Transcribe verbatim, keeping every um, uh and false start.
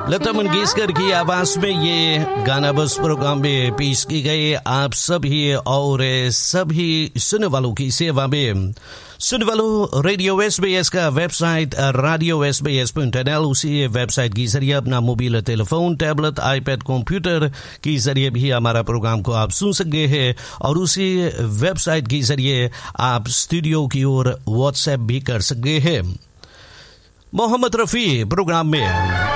लता मंगेशकर की आवाज में ये गाना बस प्रोग्राम में पेश की गई। आप सभी और सभी सुनने वालों की सेवा में सुनने वालों रेडियो एसबीएस का website radio S B S dot N L, उसी वेबसाइट के जरिए अपना mobile telephone, tablet, iPad, computer के जरिए भी हमारा प्रोग्राम को आप सुन सकते हैं और उसी वेबसाइट के जरिए आप स्टूडियो की ओर व्हाट्सएप भी कर सकते हैं। मोहम्मद रफी प्रोग्राम में